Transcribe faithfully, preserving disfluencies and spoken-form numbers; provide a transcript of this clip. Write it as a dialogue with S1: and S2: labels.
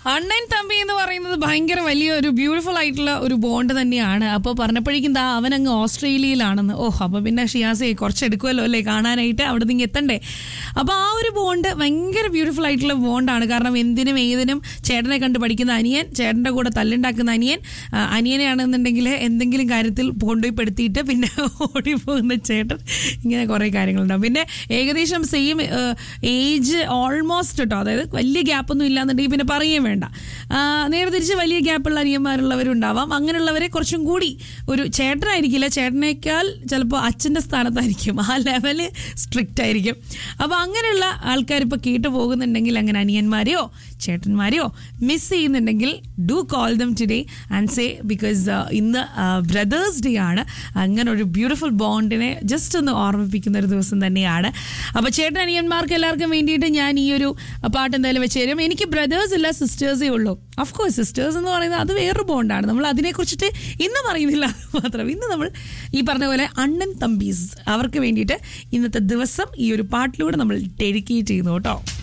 S1: അണ്ണൻ തമ്പി എന്ന് പറയുന്നത് ഭയങ്കര വലിയ ഒരു ബ്യൂട്ടിഫുൾ ആയിട്ടുള്ള ഒരു ബോണ്ട് തന്നെയാണ്. അപ്പോൾ പറഞ്ഞപ്പോഴേക്കും ദാ അവൻ അങ്ങ് ഓസ്ട്രേലിയയിലാണെന്ന്. ഓഹ്, അപ്പോൾ പിന്നെ ഷിയാസെ കുറച്ചെടുക്കുമല്ലോ അല്ലേ കാണാനായിട്ട്, അവിടെ നിന്ന് എത്തണ്ടേ. അപ്പോൾ ആ ഒരു ബോണ്ട് ഭയങ്കര ബ്യൂട്ടിഫുൾ ആയിട്ടുള്ള ബോണ്ടാണ്. കാരണം എന്തിനും ഏതിനും ചേട്ടനെ കണ്ട് പഠിക്കുന്ന അനിയൻ, ചേട്ടൻ്റെ കൂടെ തല്ലുണ്ടാക്കുന്ന അനിയൻ, അനിയനെയാണെന്നുണ്ടെങ്കിൽ എന്തെങ്കിലും കാര്യത്തിൽ കൊണ്ടുപോയി പെടുത്തിയിട്ട് പിന്നെ ഓടിപ്പോകുന്ന ചേട്ടൻ, ഇങ്ങനെ കുറേ കാര്യങ്ങളുണ്ടാവും. പിന്നെ ഏകദേശം സെയിം ഏജ് ഓൾമോസ്റ്റ് കേട്ടോ, അതായത് വലിയ ഗ്യാപ്പൊന്നും ഇല്ലാന്നുണ്ടെങ്കിൽ പിന്നെ പറയുകയും വേണ്ട. നേരെ തിരിച്ച് വലിയ ഗ്യാപ്പുള്ള അനിയന്മാരുള്ളവരുണ്ടാവാം. അങ്ങനെയുള്ളവരെ കുറച്ചും കൂടി ഒരു ചേട്ടനായിരിക്കില്ല, ചേട്ടനേക്കാൾ ചിലപ്പോൾ അച്ഛൻ്റെ സ്ഥാനത്തായിരിക്കും, ആ ലെവല് സ്ട്രിക്റ്റ് ആയിരിക്കും. അപ്പോൾ അങ്ങനെയുള്ള ആൾക്കാർ ഇപ്പോൾ കേട്ടു പോകുന്നുണ്ടെങ്കിൽ, അങ്ങനെ അനിയന്മാരെയോ ചേട്ടന്മാരെയോ മിസ് ചെയ്യുന്നുണ്ടെങ്കിൽ do call dum today and say, because ഇന്ന് ബ്രദേഴ്സ് ഡേ ആണ്. അങ്ങനെ ഒരു ബ്യൂട്ടിഫുൾ ബോണ്ടിനെ ജസ്റ്റ് ഒന്ന് ഓർമ്മിപ്പിക്കുന്ന ഒരു ദിവസം തന്നെയാണ്. അപ്പോൾ ചേട്ടൻ അനിയന്മാർക്ക് എല്ലാവർക്കും വേണ്ടിയിട്ട് ഞാൻ ഈ ഒരു പാട്ട് എന്തായാലും വെച്ച് തരും. എനിക്ക് ബ്രദേഴ്സ് ഇല്ല, സിസ്റ്റേഴ്സേ ഉള്ളൂ. ഓഫ് കോഴ്സ് സിസ്റ്റേഴ്സ് എന്ന് പറയുന്നത് അത് വേറൊരു ബോണ്ടാണ്. നമ്മൾ അതിനെക്കുറിച്ചിട്ട് ഇന്ന് പറയുന്നില്ല മാത്രം. ഇന്ന് നമ്മൾ ഈ പറഞ്ഞ പോലെ അണ്ണൻ തമ്പീസ് അവർക്ക് വേണ്ടിയിട്ട് ഇന്നത്തെ ദിവസം ഈ ഒരു പാട്ടിലൂടെ നമ്മൾ ഡെഡിക്കേറ്റ് ചെയ്യുന്നു കേട്ടോ.